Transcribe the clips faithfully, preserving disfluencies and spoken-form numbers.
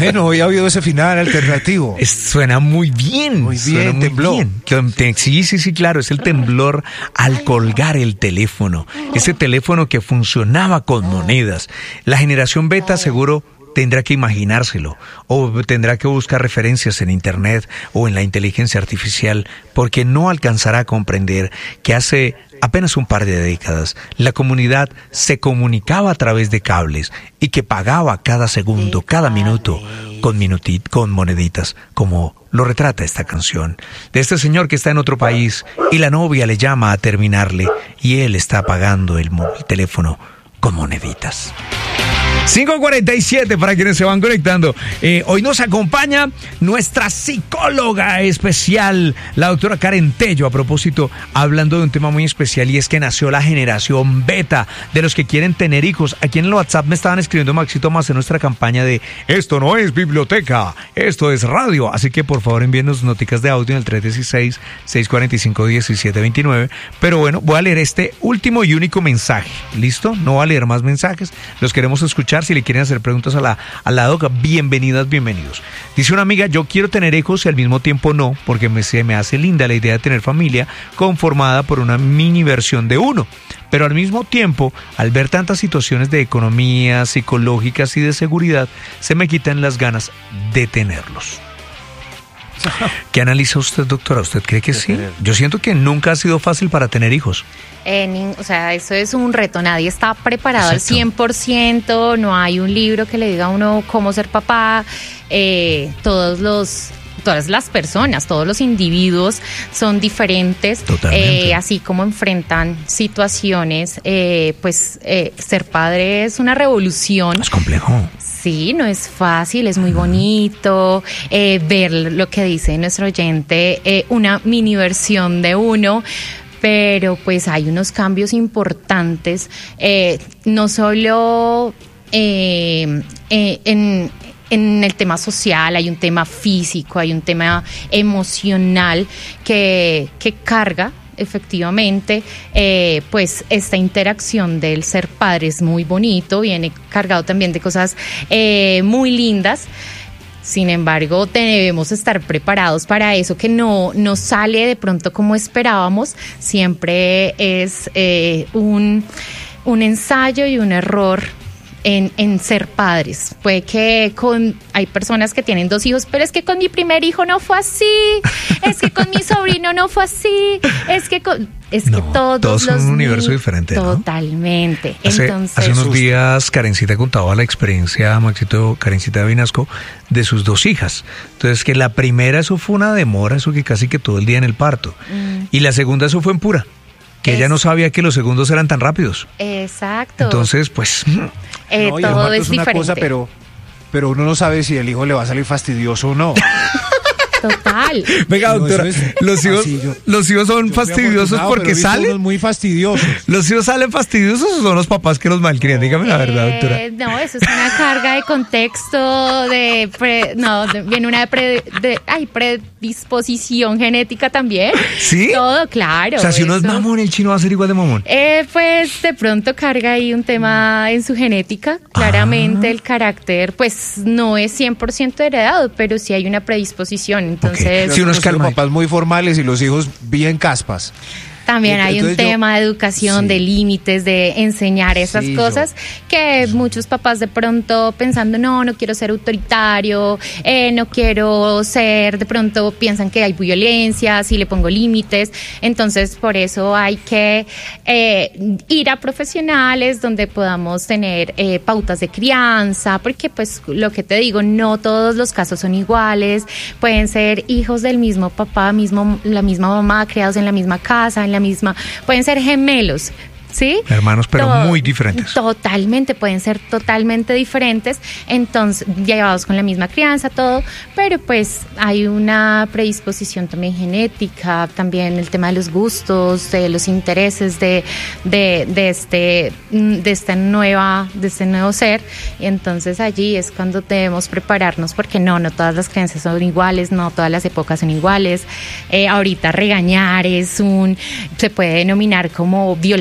Ve, no había oído ese final alternativo. Es, suena muy bien. Muy bien, muy tembló. Bien. Sí, sí, sí, claro, es el temblor al colgar el teléfono. Ese teléfono que funcionaba con monedas. La generación beta seguro tendrá que imaginárselo o tendrá que buscar referencias en internet o en la inteligencia artificial porque no alcanzará a comprender que hace apenas un par de décadas la comunidad se comunicaba a través de cables y que pagaba cada segundo, cada minuto con, minutit, con moneditas, como lo retrata esta canción de este señor que está en otro país y la novia le llama a terminarle y él está pagando el, el teléfono con moneditas. cinco cuarenta y siete para quienes se van conectando. Eh, hoy nos acompaña nuestra psicóloga especial, la doctora Karen Tello, a propósito, hablando de un tema muy especial y es que nació la generación beta de los que quieren tener hijos. Aquí en el WhatsApp me estaban escribiendo Maxito más en nuestra campaña de esto no es biblioteca, esto es radio. Así que por favor envíenos noticas de audio en el tres uno seis, seis cuatro cinco, uno siete dos nueve. Pero bueno, voy a leer este último y único mensaje. ¿Listo? No voy a leer más mensajes. Los queremos escuchar. Si le quieren hacer preguntas a la, a la doca, bienvenidas, bienvenidos. Dice una amiga, yo quiero tener hijos y al mismo tiempo no, porque me, se me hace linda la idea de tener familia conformada por una mini versión de uno. Pero al mismo tiempo, al ver tantas situaciones de economía, psicológicas y de seguridad, se me quitan las ganas de tenerlos. ¿Qué analiza usted, doctora? ¿Usted cree que sí? Yo siento que nunca ha sido fácil para tener hijos. Eh, ni, o sea, eso es un reto, nadie está preparado Exacto. al cien por ciento, no hay un libro que le diga a uno cómo ser papá, eh, todos los... todas las personas, todos los individuos son diferentes, eh, así como enfrentan situaciones, eh, pues eh, ser padre es una revolución. Es complejo. Sí, no es fácil, es muy bonito eh, ver lo que dice nuestro oyente, eh, una mini versión de uno, pero pues hay unos cambios importantes, eh, no solo eh, eh, en... En el tema social, hay un tema físico, hay un tema emocional que, que carga efectivamente, eh, pues esta interacción del ser padre es muy bonito, viene cargado también de cosas eh, muy lindas. Sin embargo, debemos estar preparados para eso que no, no sale de pronto como esperábamos. Siempre es eh, un, un ensayo y un error En, en ser padres. Puede que con hay personas que tienen dos hijos, pero es que con mi primer hijo no fue así, es que con mi sobrino no fue así, es que con, es no, que todos, todos son los un universo diferente, ¿no? Totalmente. Hace, Entonces, hace unos días Karencita contaba la experiencia, Maxito, Karencita de Vinasco, de sus dos hijas. Entonces, que la primera, eso fue una demora, eso que casi que todo el día en el parto. Mm. Y la segunda, eso fue en pura. Que es, ella no sabía que los segundos eran tan rápidos. Exacto. Entonces, pues... Eh, no, todo es, es una diferente. cosa, pero, pero uno no sabe si el hijo le va a salir fastidioso o no. Total. Venga, doctora, no, es, los hijos, así, yo, los hijos son fastidiosos porque salen. Muy fastidiosos. ¿Los hijos salen fastidiosos o son los papás que los malcrían? Dígame la verdad, doctora. Eh, no, eso es una carga de contexto, de pre, no, de, viene una de, pre, de ay, predisposición genética también. ¿Sí? Todo, claro. O sea, si uno eso. es mamón, el chino va a ser igual de mamón. Eh, pues de pronto carga ahí un tema en su genética. Claramente ah. el carácter, pues no es cien por ciento heredado, pero sí hay una predisposición. Entonces, okay. Si unos papás muy formales y los hijos bien caspas. También hay un tema yo, de educación, sí. de límites, de enseñar esas sí, cosas yo, que yo. muchos papás de pronto pensando, no, no quiero ser autoritario, eh, no quiero ser, de pronto piensan que hay violencia, si le pongo límites. Entonces, por eso hay que eh, ir a profesionales donde podamos tener eh, pautas de crianza, porque pues lo que te digo, no todos los casos son iguales. Pueden ser hijos del mismo papá, mismo, la misma mamá, criados en la misma casa, en la misma, pueden ser gemelos, ¿sí? Hermanos, pero Todo, muy diferentes. Totalmente, pueden ser totalmente diferentes, entonces, llevados con la misma crianza, todo, pero pues hay una predisposición también genética, también el tema de los gustos, de los intereses de, de, de este, de esta nueva, de este nuevo ser, y entonces allí es cuando debemos prepararnos, porque no, no todas las creencias son iguales, no todas las épocas son iguales, eh, ahorita regañar es un, se puede denominar como violencia,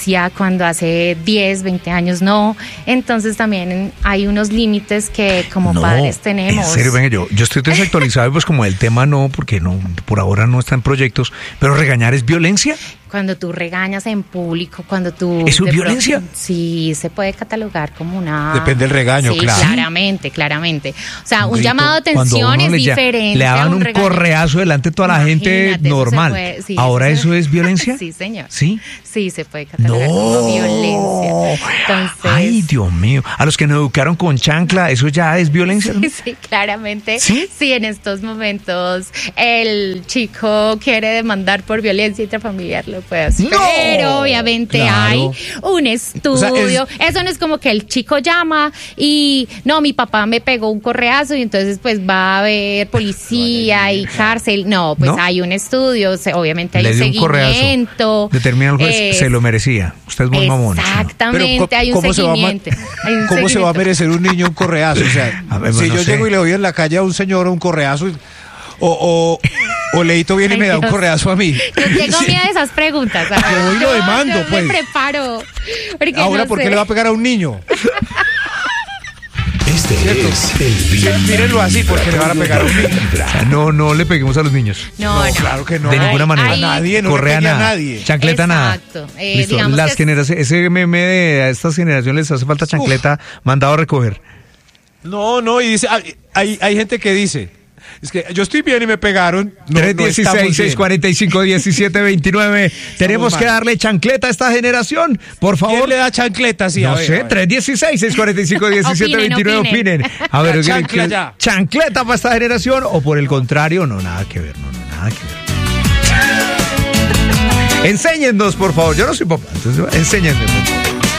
violencia cuando hace diez, veinte años no. Entonces también hay unos límites que como no, padres tenemos. En serio, venga, yo, yo estoy desactualizado y pues como el tema no, porque no, por ahora no está en proyectos, pero regañar es violencia. Cuando tú regañas en público, cuando tú... ¿Eso es violencia? Pronto, sí, se puede catalogar como una... Depende del regaño, sí, claro. claramente, claramente. O sea, un, Un llamado de atención es le, diferente. Le daban un, un correazo delante de toda la gente Imagínate, normal. Puede, sí, ¿Ahora eso, eso es violencia? Sí, señor. ¿Sí? Sí, se puede catalogar no. como violencia. Entonces... Ay, Dios mío. A los que nos educaron con chancla, ¿eso ya es violencia? Sí, sí, claramente. ¿Sí? Sí, en estos momentos el chico quiere demandar por violencia intrafamiliar, lo puede hacer. ¡No! Pero obviamente Claro. hay un estudio. O sea, es... Eso no es como que el chico llama y no, mi papá me pegó un correazo y entonces pues va a haber policía y cárcel. No, pues ¿No? hay un estudio, se, obviamente hay Le un dio un seguimiento. correazo. Determina el juez, eh, se lo merecía. Usted es muy mamón. Exactamente, Pero, hay un ¿cómo se va a ma- seguimiento. Hay un ¿Cómo se va a seguimiento. merecer un niño un correazo? O sea, A ver, si bueno, yo sé. llego y le doy en la calle a un señor un correazo, y- o, o, o Leito viene y Ay, me da un Dios. correazo a mí. Yo tengo Sí. miedo de esas preguntas. ¿sabes? Yo voy y lo demando, yo pues. me preparo. porque Ahora, no ¿por qué sé. le va a pegar a un niño? Este ¿Cierto? es el Sí, Vibra. mírenlo así, porque le van a pegar a un niño. O sea, no, no le peguemos a los niños. No, no. claro que no. De ninguna Ay, manera. ay. A nadie, no Correa le pegue a nada. nadie. Chancleta nada. Exacto. Eh, Listo. digamos Las que- generaciones, ese meme de a estas generaciones les hace falta chancleta, mandado a recoger. No, no, y dice, hay, hay, hay gente que dice, es que yo estoy bien y me pegaron. No, tres no dieciséis, estamos bien. seiscientos cuarenta y cinco, diecisiete veintinueve. Tenemos mal. que darle chancleta a esta generación. Por ¿Quién favor. le da chancleta así? A No ver, a sé, ver. tres dieciséis, seiscientos cuarenta y cinco, diecisiete Opinen, veintinueve, opinen. opinen. A ver, La ¿qué- chancla qué- ya. ¿chancleta para esta generación o por el contrario? No, nada que ver, no, no, nada que ver. Enséñennos, por favor. Yo no soy papá, entonces enséñenme. Por favor.